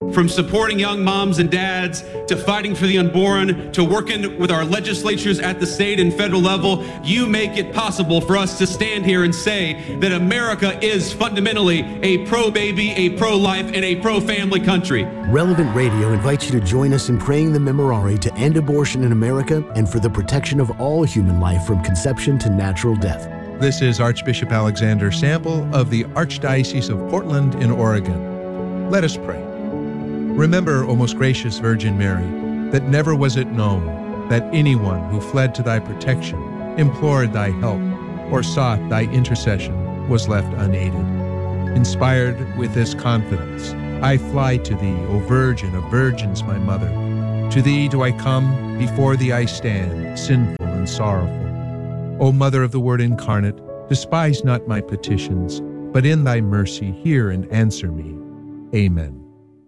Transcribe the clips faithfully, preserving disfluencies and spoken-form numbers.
From supporting young moms and dads, to fighting for the unborn, to working with our legislatures at the state and federal level, you make it possible for us to stand here and say that America is fundamentally a pro-baby, a pro-life, and a pro-family country. Relevant Radio invites you to join us in praying the Memorare to end abortion in America and for the protection of all human life from conception to natural death. This is Archbishop Alexander Sample of the Archdiocese of Portland in Oregon. Let us pray. Remember, O most gracious Virgin Mary, that never was it known that anyone who fled to thy protection, implored thy help, or sought thy intercession was left unaided. Inspired with this confidence, I fly to thee, O Virgin of Virgins, my Mother. To thee do I come, before thee I stand, sinful and sorrowful. O Mother of the Word incarnate, despise not my petitions, but in thy mercy hear and answer me. Amen.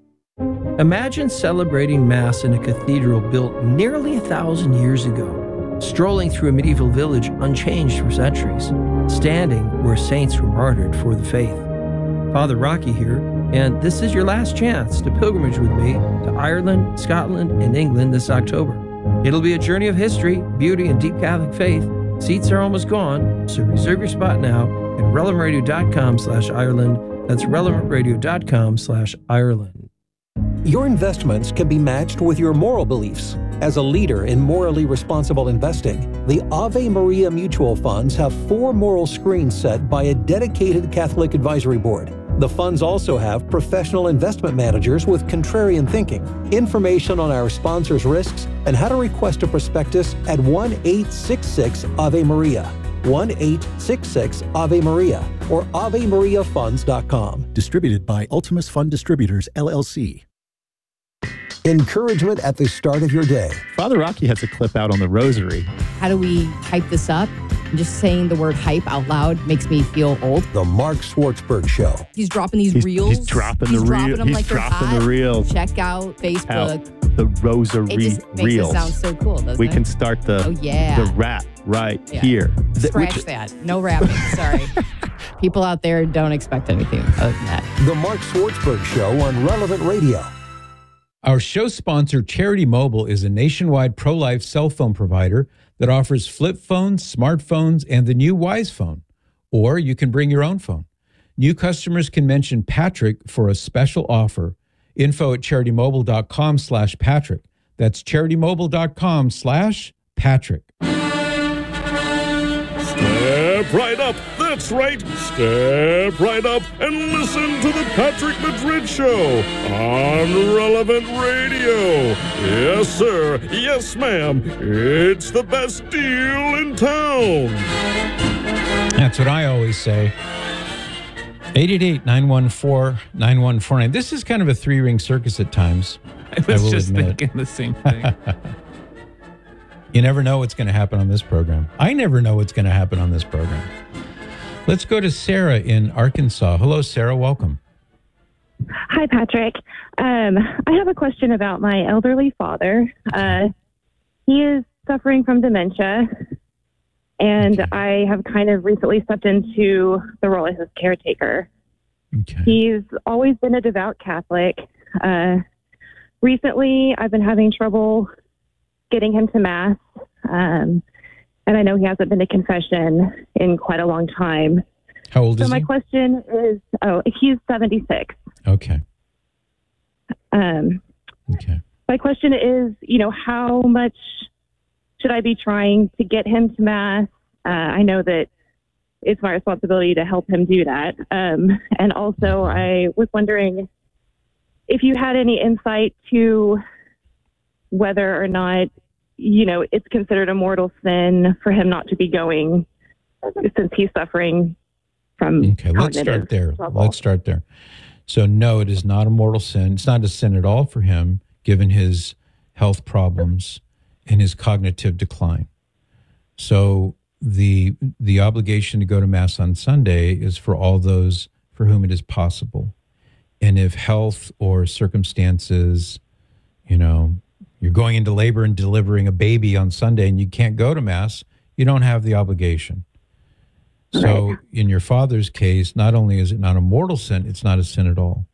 Imagine celebrating Mass in a cathedral built nearly a thousand years ago, strolling through a medieval village unchanged for centuries, standing where saints were martyred for the faith. Father Rocky here, and this is your last chance to pilgrimage with me to Ireland, Scotland, and England this October. It'll be a journey of history, beauty, and deep Catholic faith. Seats are almost gone, so reserve your spot now at relevantradio.com slash Ireland. That's relevantradio.com slash Ireland. Your investments can be matched with your moral beliefs. As a leader in morally responsible investing, the Ave Maria Mutual Funds have four moral screens set by a dedicated Catholic advisory board. The funds also have professional investment managers with contrarian thinking. Information on our sponsors' risks and how to request a prospectus at one eight six six Ave Maria, one eight six six Ave Maria, or ave maria funds dot com. Distributed by Ultimus Fund Distributors, L L C. Encouragement at the start of your day. Father Rocky has a clip out on the rosary. How do we hype this up? Just saying the word hype out loud makes me feel old. The Mark Schwartzberg Show. He's dropping these he's, reels. He's dropping he's the reels. He's like dropping the reels. Check out Facebook. Out the rosary it just makes reels. It sound so cool, doesn't we it? We can start the oh, yeah. the rap right yeah. here. Scratch Which, that. No rapping. Sorry. People out there don't expect anything other than that. The Mark Schwartzberg Show on Relevant Radio. Our show sponsor, Charity Mobile, is a nationwide pro-life cell phone provider that offers flip phones, smartphones, and the new Wise Phone. Or you can bring your own phone. New customers can mention Patrick for a special offer. Info at charitymobile.com slash Patrick. That's charitymobile.com slash Patrick. Step right up. That's right. Step right up and listen to the Patrick Madrid Show on Relevant Radio. Yes, sir. Yes, ma'am. It's the best deal in town. That's what I always say. eight eight eight, nine one four, nine one four nine. This is kind of a three-ring circus at times. I was I just admit. thinking the same thing. You never know what's going to happen on this program. I never know what's going to happen on this program. Let's go to Sarah in Arkansas. Hello, Sarah. Welcome. Hi, Patrick. Um, I have a question about my elderly father. Uh, he is suffering from dementia, and okay. I have kind of recently stepped into the role as his caretaker. Okay. He's always been a devout Catholic. Uh, recently, I've been having trouble getting him to Mass, um, and I know he hasn't been to confession in quite a long time. How old so is he? So my question is, oh, he's seventy-six. Okay. Um, okay. My question is, you know, how much should I be trying to get him to Mass? Uh, I know that it's my responsibility to help him do that. Um, and also, I was wondering if you had any insight to whether or not, you know, it's considered a mortal sin for him not to be going since he's suffering from Okay, let's start there. trouble. Let's start there. So, no, it is not a mortal sin. It's not a sin at all for him, given his health problems and his cognitive decline. So the the obligation to go to Mass on Sunday is for all those for whom it is possible. And if health or circumstances, you know, you're going into labor and delivering a baby on Sunday and you can't go to Mass, you don't have the obligation. So right. in your father's case, not only is it not a mortal sin, it's not a sin at all.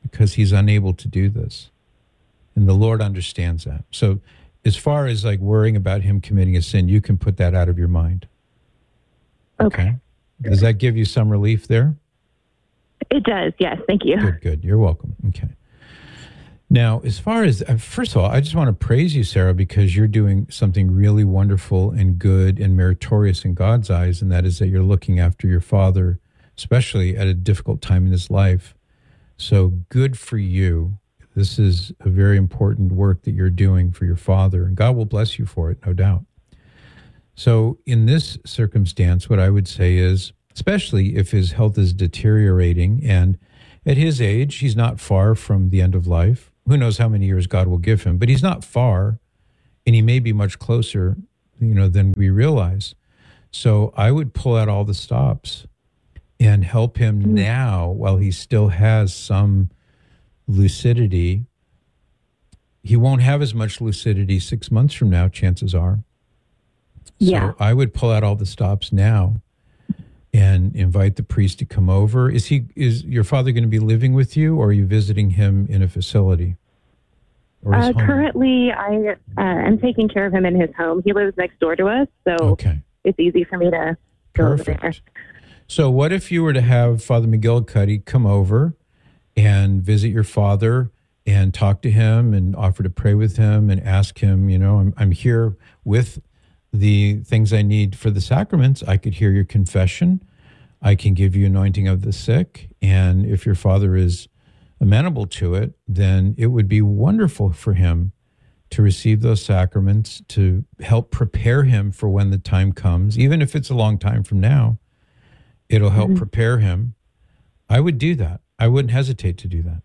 because he's unable to do this. And the Lord understands that. So as far as like worrying about him committing a sin, you can put that out of your mind. Okay. Okay. Does that give you some relief there? It does. Yes. Thank you. Good, good. You're welcome. Okay. Now, as far as, uh, first of all, I just want to praise you, Sarah, because you're doing something really wonderful and good and meritorious in God's eyes, and that is that you're looking after your father, especially at a difficult time in his life. So good for you. This is a very important work that you're doing for your father, and God will bless you for it, no doubt. So in this circumstance, what I would say is, especially if his health is deteriorating, and at his age, he's not far from the end of life. Who knows how many years God will give him, but he's not far, and he may be much closer, you know, than we realize. So I would pull out all the stops and help him now while he still has some lucidity. He won't have as much lucidity six months from now, chances are. Yeah. So I would pull out all the stops now and invite the priest to come over. Is he? Is your father going to be living with you, or are you visiting him in a facility? Or his Uh, home? currently, I uh, am taking care of him in his home. He lives next door to us, so Okay. it's easy for me to go over there. Perfect. So what if you were to have Father McGillicuddy come over and visit your father and talk to him and offer to pray with him and ask him, you know, I'm, I'm here with the things I need for the sacraments. I could hear your confession. I can give you anointing of the sick. And if your father is amenable to it, then it would be wonderful for him to receive those sacraments, to help prepare him for when the time comes. Even if it's a long time from now, it'll help Mhm. prepare him. I would do that. I wouldn't hesitate to do that.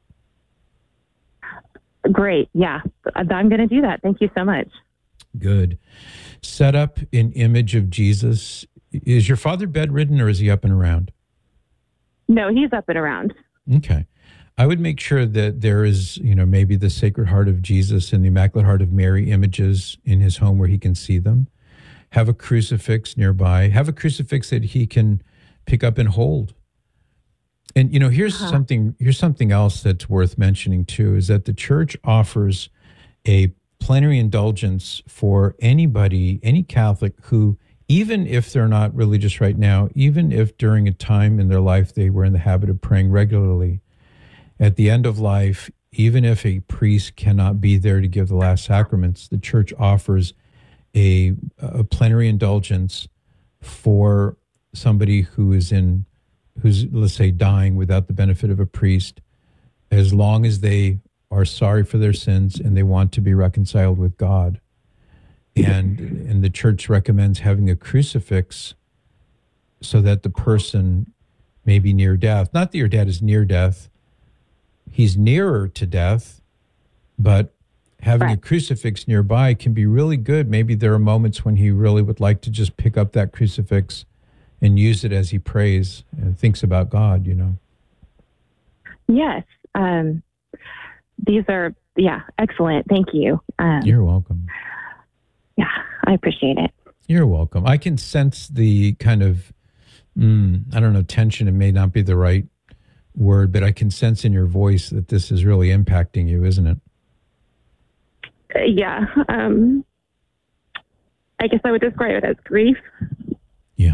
Great. Yeah, I'm going to do that. Thank you so much. Good. Set up an image of Jesus. Is your father bedridden, or is he up and around? No, he's up and around. Okay. I would make sure that there is, you know, maybe the Sacred Heart of Jesus and the Immaculate Heart of Mary images in his home where he can see them. Have a crucifix nearby. Have a crucifix that he can pick up and hold. And, you know, here's Uh-huh. something, here's something else that's worth mentioning too, is that the church offers a plenary indulgence for anybody, any Catholic who, even if they're not religious right now, even if during a time in their life they were in the habit of praying regularly, at the end of life, even if a priest cannot be there to give the last sacraments, the church offers a, a plenary indulgence for somebody who is in, who's, let's say, dying without the benefit of a priest, as long as they are sorry for their sins and they want to be reconciled with God. And, and the church recommends having a crucifix so that the person may be near death. Not that your dad is near death. He's nearer to death, but having a crucifix nearby can be really good. Maybe there are moments when he really would like to just pick up that crucifix and use it as he prays and thinks about God, you know. Yes. Um, these are, yeah, excellent. Thank you. Um, You're welcome. Yeah, I appreciate it. You're welcome. I can sense the kind of, mm, I don't know, tension. It may not be the right word, but I can sense in your voice that this is really impacting you, isn't it? Uh, yeah. Um, I guess I would describe it as grief. Yeah.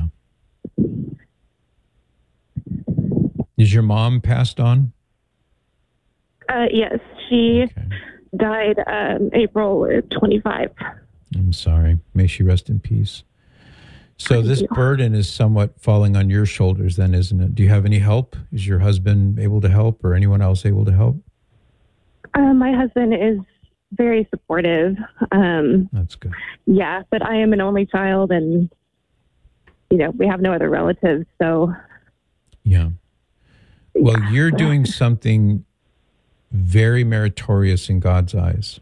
Is your mom passed on? Uh, yes, she Okay. died um, April twenty-fifth. I'm sorry. May she rest in peace. So Thank this you. burden is somewhat falling on your shoulders then, isn't it? Do you have any help? Is your husband able to help, or anyone else able to help? Uh, my husband is very supportive. Um, That's good. yeah, but I am an only child, and you know we have no other relatives. So Yeah. Well, you're doing something very meritorious in God's eyes.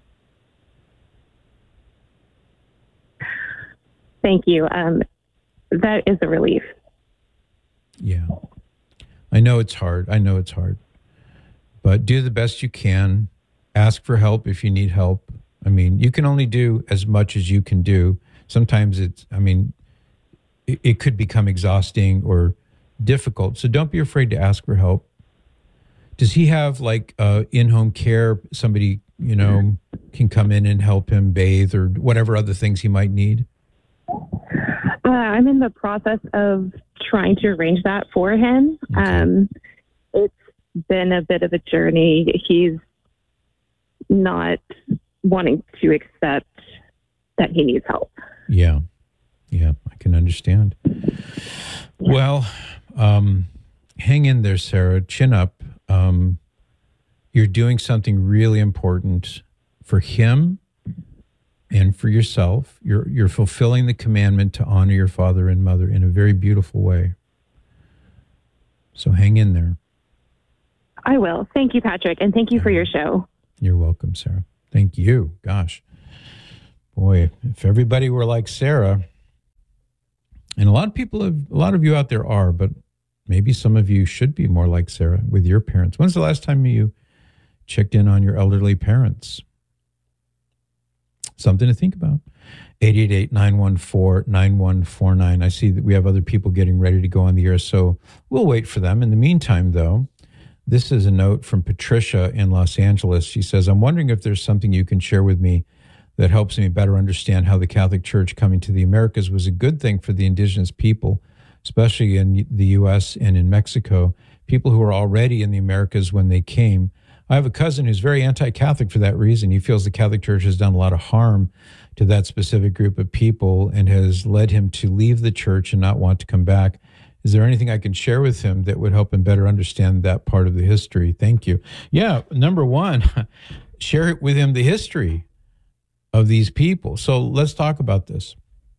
thank you. Um, that is a relief. Yeah. I know it's hard. I know it's hard. But do the best you can. Ask for help if you need help. I mean, you can only do as much as you can do. Sometimes it's, I mean, it, it could become exhausting or difficult. So don't be afraid to ask for help. Does he have like uh, in-home care? Somebody, you know, can come in and help him bathe or whatever other things he might need? Uh, I'm in the process of trying to arrange that for him. Okay. Um, it's been a bit of a journey. He's not wanting to accept that he needs help. Yeah. Yeah, I can understand. Yeah. Well, um, hang in there, Sarah. Chin up. Um, you're doing something really important for him and for yourself. You're you're fulfilling the commandment to honor your father and mother in a very beautiful way. So hang in there. I will. Thank you, Patrick, and thank you for your show. You're welcome, Sarah. Thank you. Gosh. Boy, if everybody were like Sarah, and a lot of people, have, a lot of you out there are, but maybe some of you should be more like Sarah with your parents. When's the last time you checked in on your elderly parents? Something to think about. eight eight eight, nine one four, nine one four nine. I see that we have other people getting ready to go on the air, so we'll wait for them. In the meantime, though, this is a note from Patricia in Los Angeles. She says, I'm wondering if there's something you can share with me that helps me better understand how the Catholic Church coming to the Americas was a good thing for the indigenous people, especially in the U S and in Mexico, people who were already in the Americas when they came. I have a cousin who's very anti-Catholic for that reason. He feels the Catholic Church has done a lot of harm to that specific group of people and has led him to leave the church and not want to come back. Is there anything I can share with him that would help him better understand that part of the history? Thank you. Yeah, number one, share it with him the history of these people. So let's talk about this.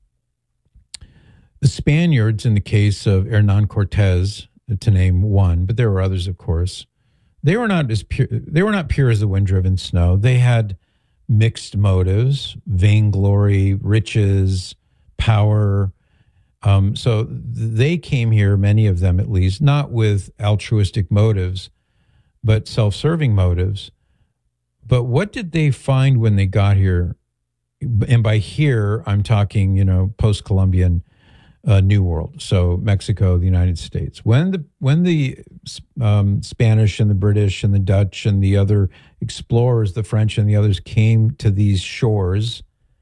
The Spaniards, in the case of Hernan Cortez, to name one, but there were others, of course, they were not as pure, they were not pure as the wind-driven snow. They had mixed motives, vainglory, riches, power. Um, so they came here, many of them at least, not with altruistic motives, but self-serving motives. But what did they find when they got here? And by here, I'm talking, you know, post-Columbian uh, New World, so Mexico, the United States. When the when the um, Spanish and the British and the Dutch and the other explorers, the French and the others came to these shores,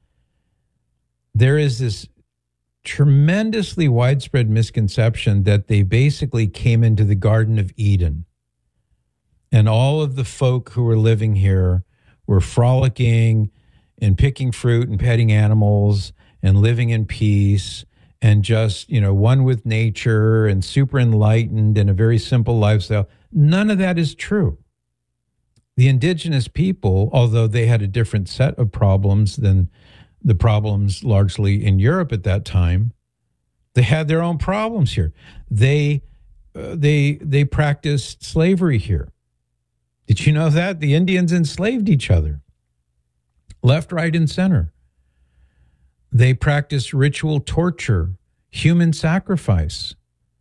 there is this tremendously widespread misconception that they basically came into the Garden of Eden. And all of the folk who were living here were frolicking and picking fruit and petting animals and living in peace and just, you know, one with nature and super enlightened and a very simple lifestyle. None of that is true. The indigenous people, although they had a different set of problems than the problems largely in Europe at that time, they had their own problems here. They uh, they they practiced slavery here. Did you know that? The Indians enslaved each other, left, right, and center. They practiced ritual torture, human sacrifice,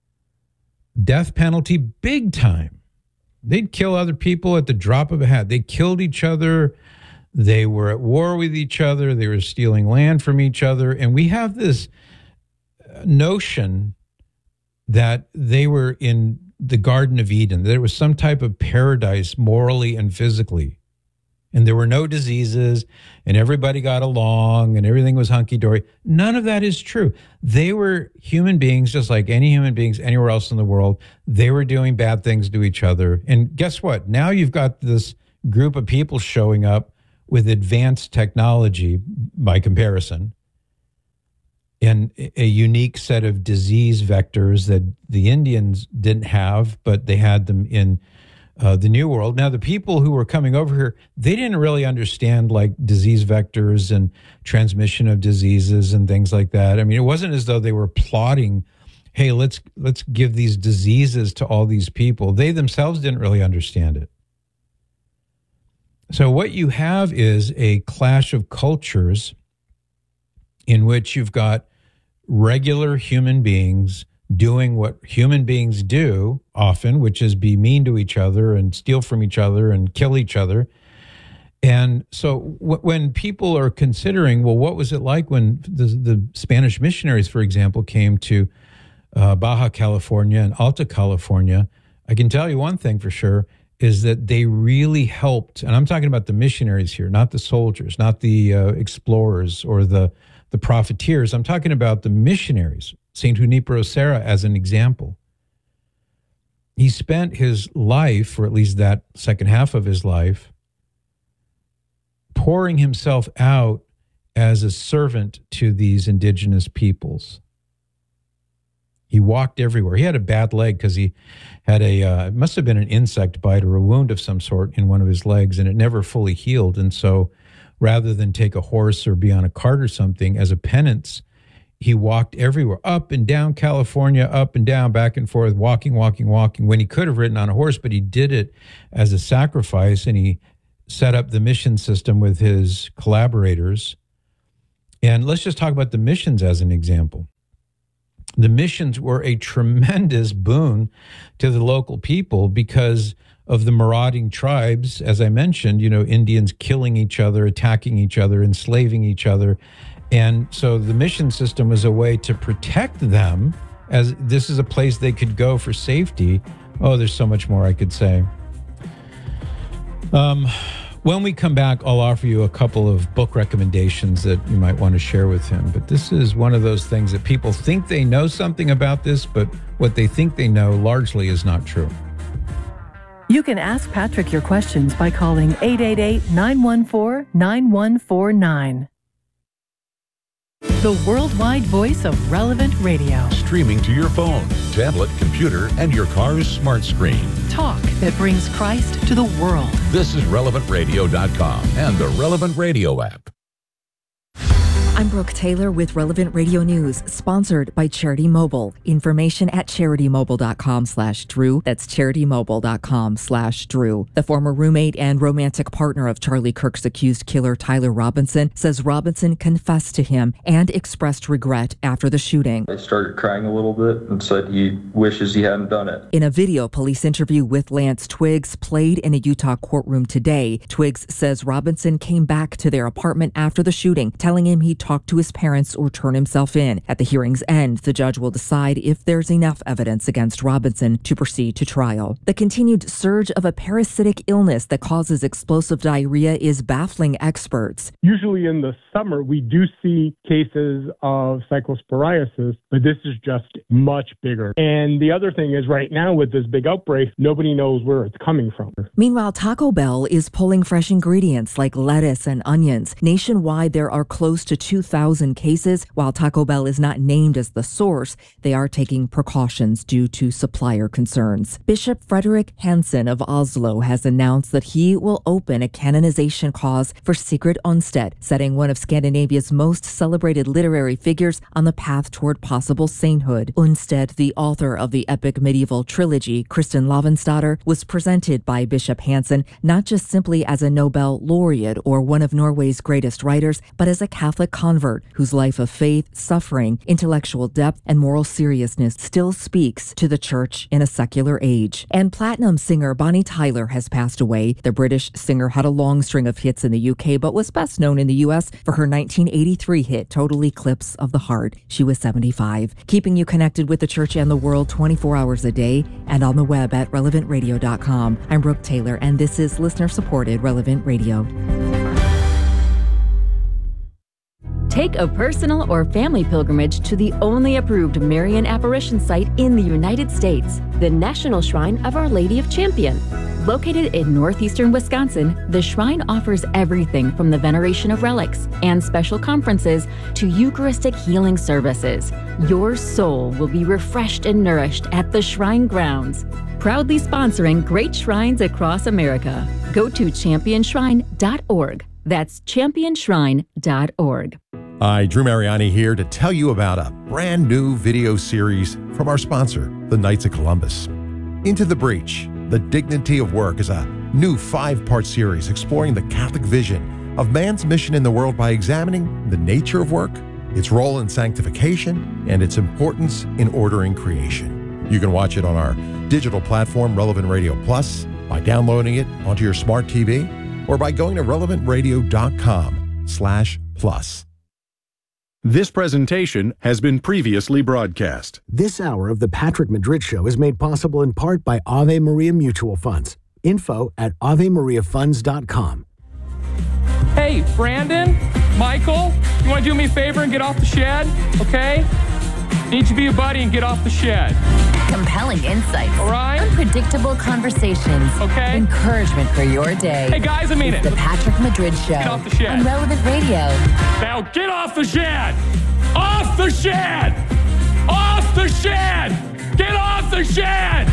death penalty, big time. They'd kill other people at the drop of a hat. They killed each other. They were at war with each other. They were stealing land from each other. And we have this notion that they were in the Garden of Eden. There was some type of paradise morally and physically. And there were no diseases, and everybody got along, and everything was hunky-dory. None of that is true. They were human beings, just like any human beings anywhere else in the world. They were doing bad things to each other. And guess what? Now you've got this group of people showing up with advanced technology, by comparison, and a unique set of disease vectors that the Indians didn't have, but they had them in uh, the New World. Now, the people who were coming over here, they didn't really understand like disease vectors and transmission of diseases and things like that. I mean, it wasn't as though they were plotting, hey, let's let's give these diseases to all these people. They themselves didn't really understand it. So what you have is a clash of cultures in which you've got regular human beings doing what human beings do often, which is be mean to each other and steal from each other and kill each other. And so w- when people are considering, well, what was it like when the, the Spanish missionaries, for example, came to uh, Baja California and Alta California, I can tell you one thing for sure. is that they really helped, and I'm talking about the missionaries here, not the soldiers, not the uh, explorers or the, the profiteers. I'm talking about the missionaries, Saint Junipero Serra as an example. He spent his life, or at least that second half of his life, pouring himself out as a servant to these indigenous peoples. He walked everywhere. He had a bad leg because he had a, uh, it must have been an insect bite or a wound of some sort in one of his legs, and it never fully healed. And so rather than take a horse or be on a cart or something, as a penance, he walked everywhere, up and down California, up and down, back and forth, walking, walking, walking, when he could have ridden on a horse, but he did it as a sacrifice, and he set up the mission system with his collaborators. And let's just talk about the missions as an example. The missions were a tremendous boon to the local people because of the marauding tribes, as I mentioned, you know, Indians killing each other, attacking each other, enslaving each other. And so the mission system was a way to protect them, as this is a place they could go for safety. Oh, there's so much more I could say. Um, when we come back, I'll offer you a couple of book recommendations that you might want to share with him. But this is one of those things that people think they know something about this, but what they think they know largely is not true. You can ask Patrick your questions by calling eight eight eight, nine one four, nine one four nine. The worldwide voice of Relevant Radio. Streaming to your phone, tablet, computer, and your car's smart screen. Talk that brings Christ to the world. This is relevant radio dot com and the Relevant Radio app. I'm Brooke Taylor with Relevant Radio News, sponsored by Charity Mobile. Information at charitymobile.com slash Drew. That's charitymobile.com slash Drew. The former roommate and romantic partner of Charlie Kirk's accused killer Tyler Robinson says Robinson confessed to him and expressed regret after the shooting. I started crying a little bit and said he wishes he hadn't done it. In a video police interview with Lance Twiggs played in a Utah courtroom today, Twiggs says Robinson came back to their apartment after the shooting, telling him he talk to his parents or turn himself in. At the hearing's end, the judge will decide if there's enough evidence against Robinson to proceed to trial. The continued surge of a parasitic illness that causes explosive diarrhea is baffling experts. Usually in the summer, we do see cases of cyclosporiasis, but this is just much bigger. And the other thing is right now with this big outbreak, nobody knows where it's coming from. Meanwhile, Taco Bell is pulling fresh ingredients like lettuce and onions. Nationwide, there are close to two thousand cases. While Taco Bell is not named as the source, they are taking precautions due to supplier concerns. Bishop Frederick Hansen of Oslo has announced that he will open a canonization cause for Sigrid Undset, setting one of Scandinavia's most celebrated literary figures on the path toward possible sainthood. Undset, the author of the epic medieval trilogy Kristin Lavransdatter, was presented by Bishop Hansen not just simply as a Nobel laureate or one of Norway's greatest writers, but as a Catholic convert whose life of faith, suffering, intellectual depth, and moral seriousness still speaks to the church in a secular age. And platinum singer Bonnie Tyler has passed away. The British singer had a long string of hits in the U K, but was best known in the U S for her nineteen eighty-three hit Total Eclipse of the Heart. She was seventy-five. Keeping you connected with the church and the world twenty-four hours a day and on the web at relevant radio dot com. I'm Brooke Taylor, and this is listener-supported Relevant Radio. Take a personal or family pilgrimage to the only approved Marian apparition site in the United States, the National Shrine of Our Lady of Champion. Located in northeastern Wisconsin, the shrine offers everything from the veneration of relics and special conferences to Eucharistic healing services. Your soul will be refreshed and nourished at the shrine grounds. Proudly sponsoring great shrines across America. Go to champion shrine dot org. That's champion shrine dot org. Hi, Drew Mariani here to tell you about a brand new video series from our sponsor, the Knights of Columbus. Into the Breach, The Dignity of Work is a new five-part series exploring the Catholic vision of man's mission in the world by examining the nature of work, its role in sanctification, and its importance in ordering creation. You can watch it on our digital platform, Relevant Radio Plus, by downloading it onto your smart T V, or by going to relevant radio dot com slash plus. This presentation has been previously broadcast. This hour of the Patrick Madrid Show is made possible in part by Ave Maria Mutual Funds. Info at ave maria funds dot com. Hey, Brandon, Michael, you want to do me a favor and get off the shed? Okay? Need to be a buddy and get off the shed. Compelling insights. All right? Unpredictable conversations. Okay. Encouragement for your day. Hey, guys, I mean it's it. The Patrick Madrid Show. Get off the shed. On Relevant Radio. Now get off the shed! Off the shed! Off the shed! Get off the shed!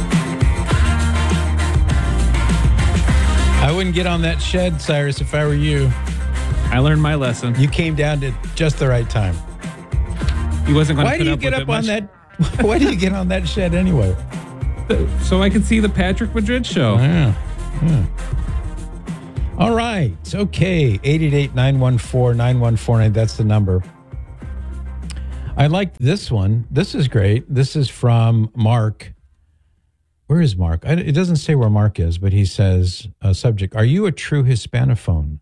I wouldn't get on that shed, Cyrus, if I were you. I learned my lesson. You came down at just the right time. He wasn't going to Why put do you up get with up it on much. that? Why do you get on that shed anyway? So I can see the Patrick Madrid Show. Yeah. yeah. All right. Okay. eight eight eight, nine one four, nine one four nine. That's the number. I like this one. This is great. This is from Mark. Where is Mark? I, it doesn't say where Mark is, but he says, uh, subject, are you a true Hispanophone?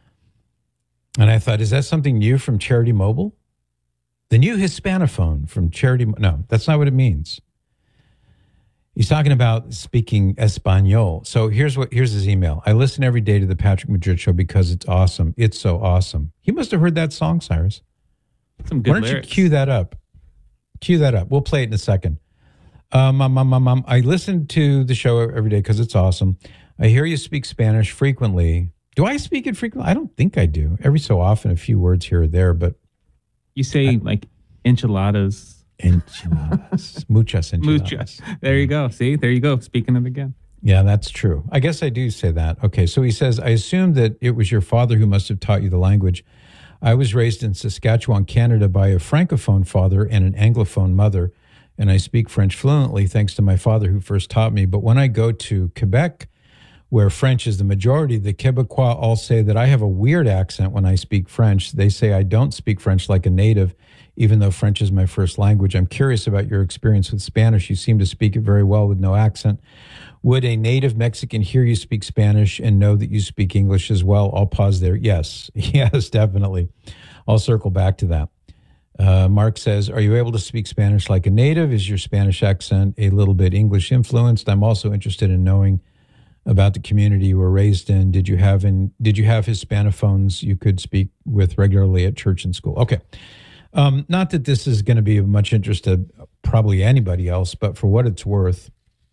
And I thought, is that something new from Charity Mobile? The new Hispanophone from Charity. No, that's not what it means. He's talking about speaking Espanol. So here's what here's his email. I listen every day to the Patrick Madrid Show because it's awesome. It's so awesome. He must have heard that song, Cyrus. Some good Why don't lyrics. you cue that up? Cue that up. We'll play it in a second. Um, um, um, um, um, I listen to the show every day because it's awesome. I hear you speak Spanish frequently. Do I speak it frequently? I don't think I do. Every so often, a few words here or there, but You say I, like enchiladas. Enchiladas. Muchas enchiladas. Muchas. There you go. See, there you go. Speaking it again. Yeah, that's true. I guess I do say that. Okay, so he says, I assume that it was your father who must have taught you the language. I was raised in Saskatchewan, Canada by a Francophone father and an Anglophone mother, and I speak French fluently thanks to my father who first taught me. But when I go to Quebec, where French is the majority, the Quebecois all say that I have a weird accent when I speak French. They say I don't speak French like a native, even though French is my first language. I'm curious about your experience with Spanish. You seem to speak it very well with no accent. Would a native Mexican hear you speak Spanish and know that you speak English as well? I'll pause there. Yes, yes, definitely. I'll circle back to that. Uh, Mark says, are you able to speak Spanish like a native? Is your Spanish accent a little bit English influenced? I'm also interested in knowing about the community you were raised in. Did you have in, did you have Hispanophones you could speak with regularly at church and school? Okay. Um, not that this is going to be of much interest to probably anybody else, but for what it's worth,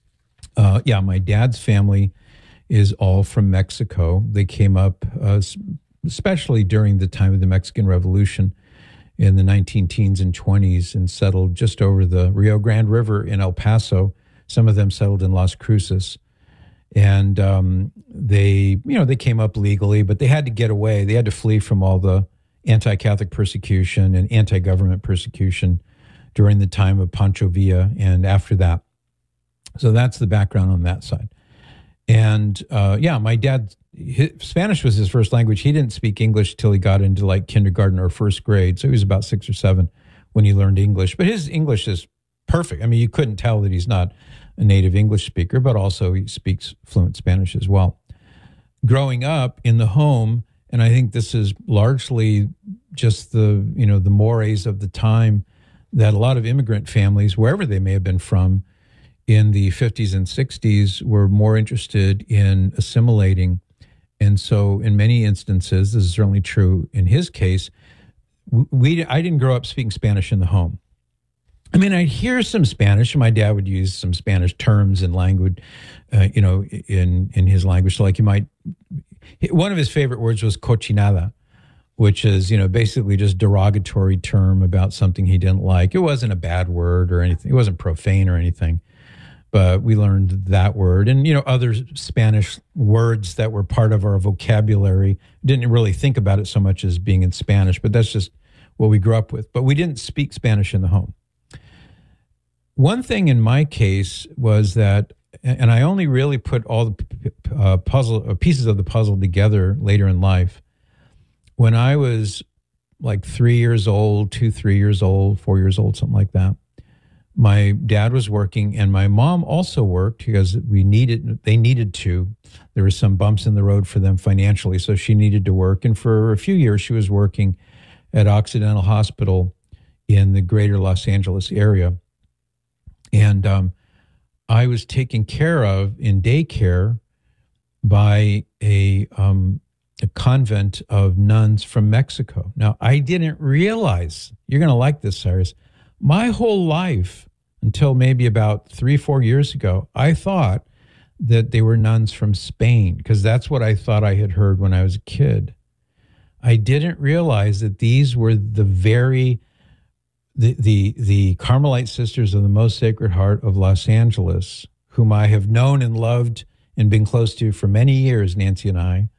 uh, yeah, my dad's family is all from Mexico. They came up, uh, especially during the time of the Mexican Revolution in the nineteen teens and twenties, and settled just over the Rio Grande River in El Paso. Some of them settled in Las Cruces. And um, they, you know, they came up legally, but they had to get away. They had to flee from all the anti-Catholic persecution and anti-government persecution during the time of Pancho Villa and after that. So that's the background on that side. And uh, yeah, my dad, his, Spanish was his first language. He didn't speak English till he got into like kindergarten or first grade. So he was about six or seven when he learned English. But his English is perfect. I mean, you couldn't tell that he's not a native English speaker, but also he speaks fluent Spanish as well. Growing up in the home, and I think this is largely just the, you know, the mores of the time that a lot of immigrant families, wherever they may have been from in the fifties and sixties, were more interested in assimilating. And so in many instances, this is certainly true in his case, we I didn't grow up speaking Spanish in the home. I mean, I'd hear some Spanish. My dad would use some Spanish terms and language, uh, you know, in, in his language. So like you might, one of his favorite words was cochinada, which is, you know, basically just derogatory term about something he didn't like. It wasn't a bad word or anything. It wasn't profane or anything, but we learned that word and, you know, other Spanish words that were part of our vocabulary. Didn't really think about it so much as being in Spanish, but that's just what we grew up with. But we didn't speak Spanish in the home. One thing in my case was that, and I only really put all the uh, puzzle uh, pieces of the puzzle together later in life. When I was like three years old, two, three years old, four years old, something like that, my dad was working and my mom also worked because we needed, they needed to. There were some bumps in the road for them financially, so she needed to work. And for a few years, she was working at Occidental Hospital in the greater Los Angeles area. And um, I was taken care of in daycare by a um, a convent of nuns from Mexico. Now, I didn't realize, you're going to like this, Cyrus, my whole life until maybe about three, four years ago, I thought that they were nuns from Spain because that's what I thought I had heard when I was a kid. I didn't realize that these were the very, the, the, the Carmelite Sisters of the Most Sacred Heart of Los Angeles, whom I have known and loved and been close to for many years, Nancy and I.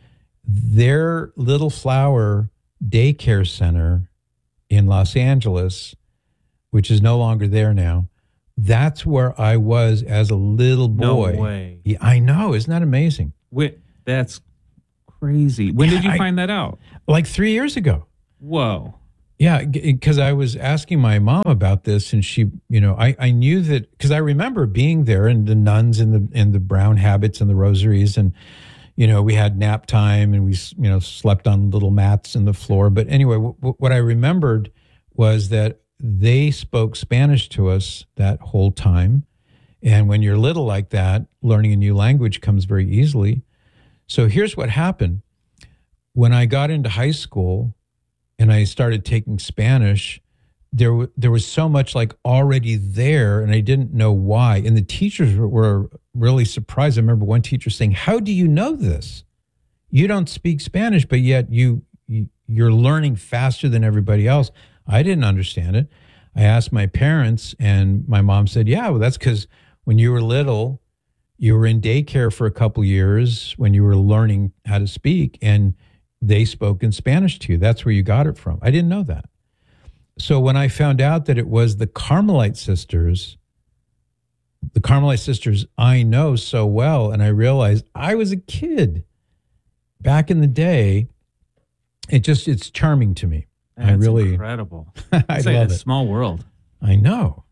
Their Little Flower daycare center in Los Angeles, which is no longer there now, that's where I was as a little boy. No way. Yeah, I know. Isn't that amazing? Wait, that's crazy. When Yeah, did you I- find that out? Like three years ago. Whoa. Yeah, because I was asking my mom about this, and she, you know, I, I knew that because I remember being there and the nuns in the in the brown habits and the rosaries, and you know, we had nap time and we, you know, slept on little mats in the floor. But anyway, w- w- what I remembered was that they spoke Spanish to us that whole time, and when you're little like that, learning a new language comes very easily. So here's what happened: when I got into high school and I started taking Spanish, there w- there was so much like already there, and I didn't know why. And the teachers were, were really surprised. I remember one teacher saying, "How do you know this? You don't speak Spanish, but yet you, you you're learning faster than everybody else." I didn't understand it. I asked my parents, and my mom said, "Yeah, well, that's because when you were little, you were in daycare for a couple years when you were learning how to speak, and they spoke in Spanish to you. That's where you got it from." I didn't know that. So when I found out that it was the Carmelite sisters, the Carmelite sisters I know so well, and I realized I was a kid back in the day, it just, it's charming to me. That's I really, incredible. I It's like love a it. small world. I know.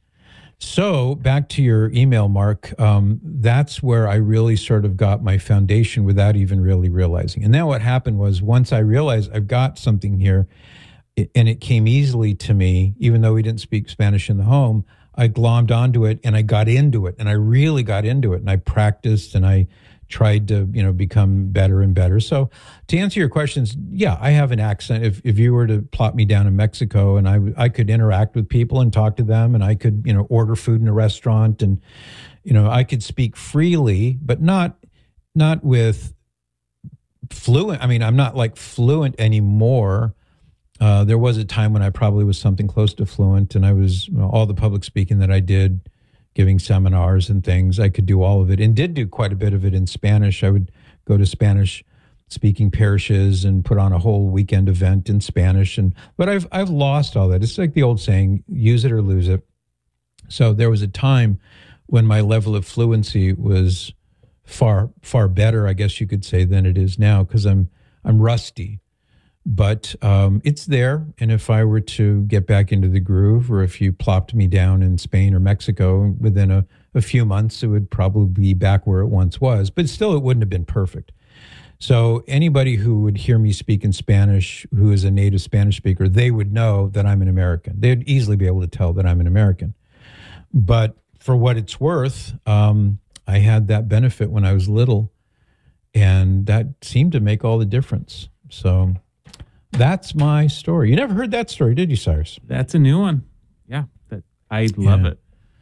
So back to your email, Mark, um, that's where I really sort of got my foundation without even really realizing. And then what happened was once I realized I've got something here, it, and it came easily to me, even though we didn't speak Spanish in the home, I glommed onto it and I got into it, and I really got into it, and I practiced and I tried to, you know, become better and better. So to answer your questions, yeah, I have an accent. If if you were to plop me down in Mexico, and I I could interact with people and talk to them, and I could, you know, order food in a restaurant, and, you know, I could speak freely, but not not with fluent. I mean, I'm not like fluent anymore. Uh, there was a time when I probably was something close to fluent, and I was, you know, all the public speaking that I did, giving seminars and things, I could do all of it, and did do quite a bit of it in Spanish. I would go to Spanish speaking parishes and put on a whole weekend event in Spanish. And but I've I've lost all that. It's like the old saying, use it or lose it. So there was a time when my level of fluency was far, far better, I guess you could say, than it is now, because I'm I'm rusty. But um, it's there, and if I were to get back into the groove, or if you plopped me down in Spain or Mexico within a, a few months, it would probably be back where it once was. But still, it wouldn't have been perfect. So anybody who would hear me speak in Spanish, who is a native Spanish speaker, they would know that I'm an American. They'd easily be able to tell that I'm an American. But for what it's worth, um, I had that benefit when I was little, and that seemed to make all the difference. So that's my story. You never heard that story, did you, Cyrus? That's a new one. Yeah, that, I love Yeah. it.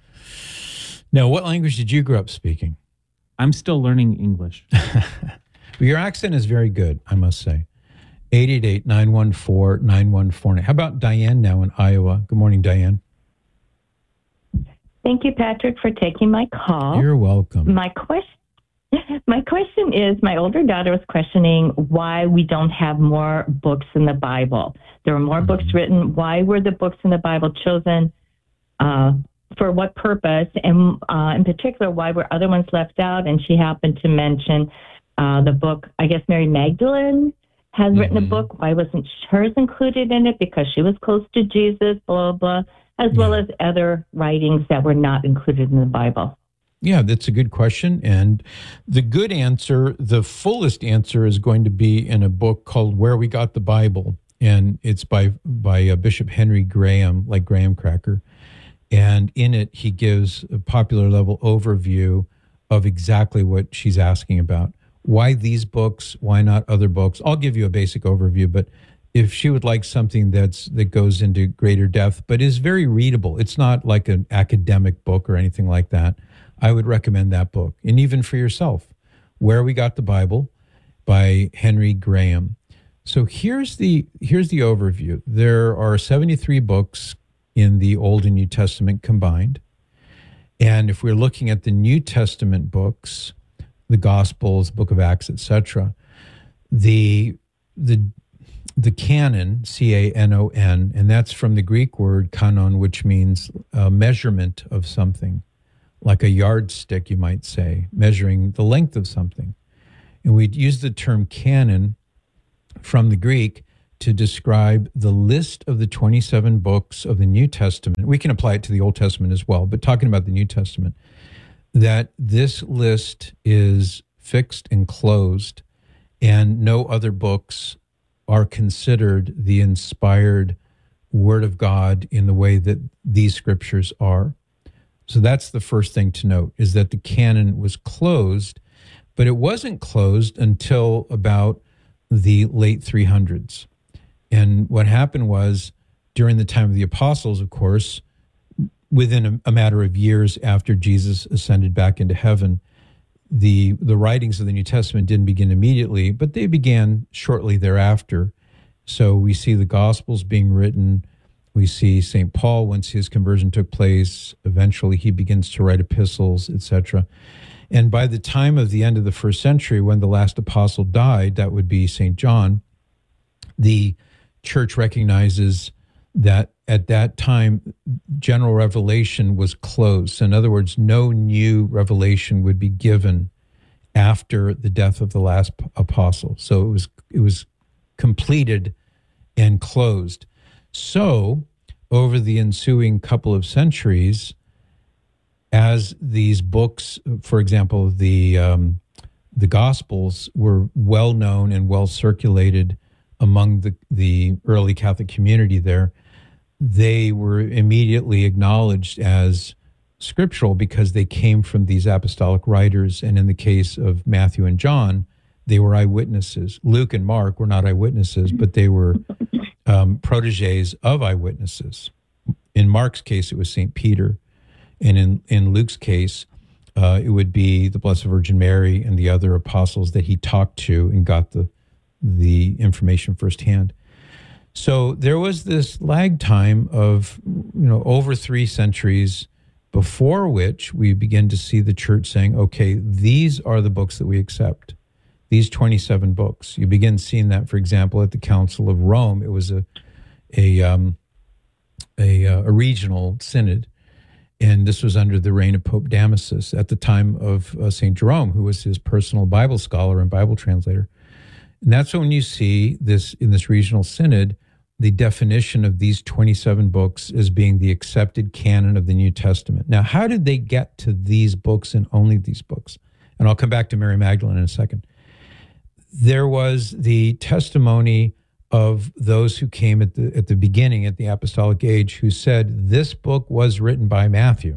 Now, what language did you grow up speaking? I'm still learning English. Your accent is very good, I must say. eight eight eight, nine one four, nine one four nine. How about Diane now in Iowa? Good morning, Diane. Thank you, Patrick, for taking my call. You're welcome. My question, my question is, my older daughter was questioning why we don't have more books in the Bible. There were more Mm-hmm. books written. Why were the books in the Bible chosen? Uh, for what purpose? And uh, in particular, why were other ones left out? And she happened to mention uh, the book, I guess Mary Magdalene has mm-hmm. written a book. Why wasn't hers included in it? Because she was close to Jesus, blah, blah, as yeah. well as other writings that were not included in the Bible. Yeah, that's a good question. And the good answer, the fullest answer, is going to be in a book called Where We Got the Bible. And it's by by uh, Bishop Henry Graham, like Graham Cracker. And in it, he gives a popular level overview of exactly what she's asking about. Why these books? Why not other books? I'll give you a basic overview, but if she would like something that's that goes into greater depth, but is very readable, it's not like an academic book or anything like that, I would recommend that book. And even for yourself, Where We Got the Bible by Henry Graham. So here's the here's the overview. There are seventy-three books in the Old and New Testament combined. And if we're looking at the New Testament books, the Gospels, Book of Acts, et cetera, the the the canon, C A N O N, and that's from the Greek word kanon, which means a measurement of something, like a yardstick, you might say, measuring the length of something. And we'd use the term canon from the Greek to describe the list of the twenty-seven books of the New Testament. We can apply it to the Old Testament as well, but talking about the New Testament, that this list is fixed and closed, and no other books are considered the inspired Word of God in the way that these scriptures are. So that's the first thing to note, is that the canon was closed, but it wasn't closed until about the late three hundreds. And what happened was, during the time of the apostles, of course, within a, a matter of years after Jesus ascended back into heaven, the the writings of the New Testament didn't begin immediately, but they began shortly thereafter. So we see the Gospels being written. We see Saint Paul, once his conversion took place, eventually he begins to write epistles, et cetera. And by the time of the end of the first century, when the last apostle died, that would be Saint John, the church recognizes that at that time, general revelation was closed. In other words, no new revelation would be given after the death of the last apostle. So it was it was completed and closed. So over the ensuing couple of centuries, as these books, for example, the um, the Gospels were well known and well circulated among the, the early Catholic community there, they were immediately acknowledged as scriptural because they came from these apostolic writers. And in the case of Matthew and John, they were eyewitnesses. Luke and Mark were not eyewitnesses, but they were um, proteges of eyewitnesses. In Mark's case, it was Saint Peter. And in, in Luke's case, uh, it would be the Blessed Virgin Mary and the other apostles that he talked to and got the the information firsthand. So there was this lag time of, you know, over three centuries before which we begin to see the church saying, okay, these are the books that we accept. These twenty-seven books. You begin seeing that, for example, at the Council of Rome. It was a a um, a, a regional synod, and this was under the reign of Pope Damasus at the time of uh, Saint Jerome, who was his personal Bible scholar and Bible translator. And that's when you see this in this regional synod, the definition of these twenty-seven books as being the accepted canon of the New Testament. Now, how did they get to these books and only these books? And I'll come back to Mary Magdalene in a second. There was the testimony of those who came at the at the beginning, at the apostolic age, who said, this book was written by Matthew.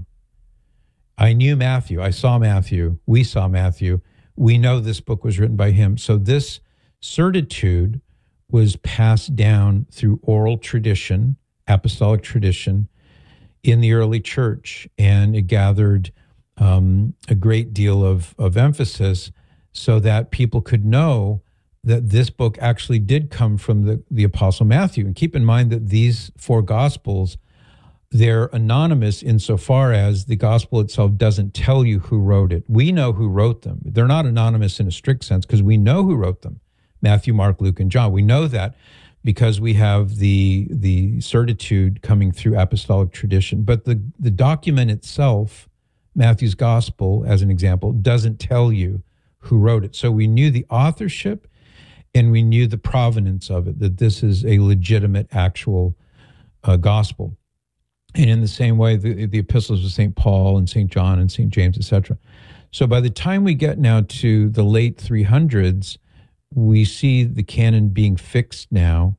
I knew Matthew. I saw Matthew. We saw Matthew. We know this book was written by him. So this certitude was passed down through oral tradition, apostolic tradition, in the early church, and it gathered um, a great deal of, of emphasis so that people could know that this book actually did come from the, the Apostle Matthew. And keep in mind that these four Gospels, they're anonymous insofar as the Gospel itself doesn't tell you who wrote it. We know who wrote them. They're not anonymous in a strict sense because we know who wrote them. Matthew, Mark, Luke, and John. We know that because we have the the certitude coming through apostolic tradition. But the, the document itself, Matthew's Gospel, as an example, doesn't tell you who wrote it. So we knew the authorship and we knew the provenance of it, that this is a legitimate, actual uh, gospel. And in the same way, the, the epistles of Saint Paul and Saint John and Saint James, et cetera. So by the time we get now to the late three hundreds, we see the canon being fixed now,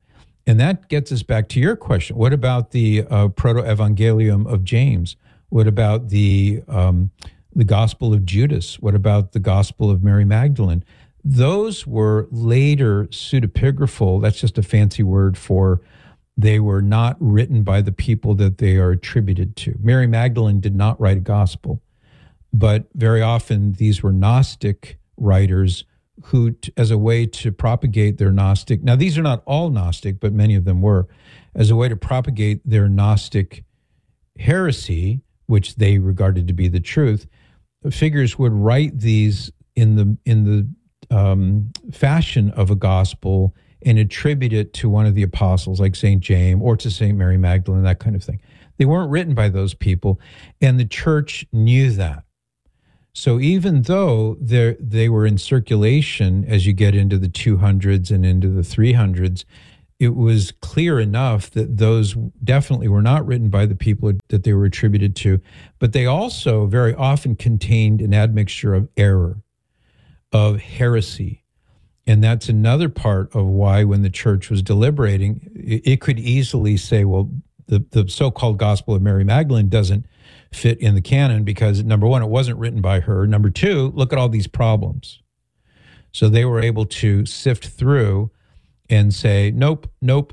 And that gets us back to your question. What about the uh, Proto-Evangelium of James? What about the um, the Gospel of Judas? What about the Gospel of Mary Magdalene? Those were later pseudepigraphal. That's just a fancy word for they were not written by the people that they are attributed to. Mary Magdalene did not write a gospel, but very often these were Gnostic writers who, t- as a way to propagate their Gnostic, now these are not all Gnostic, but many of them were, as a way to propagate their Gnostic heresy, which they regarded to be the truth, figures would write these in the in the um, fashion of a gospel and attribute it to one of the apostles, like Saint James, or to Saint Mary Magdalene, that kind of thing. They weren't written by those people, and the church knew that. So even though they were in circulation as you get into the two hundreds and into the three hundreds, it was clear enough that those definitely were not written by the people that they were attributed to, but they also very often contained an admixture of error, of heresy. And that's another part of why when the church was deliberating, it could easily say, well, the, the so-called Gospel of Mary Magdalene doesn't fit in the canon because, number one, it wasn't written by her. Number two, look at all these problems. So they were able to sift through and say, nope, nope,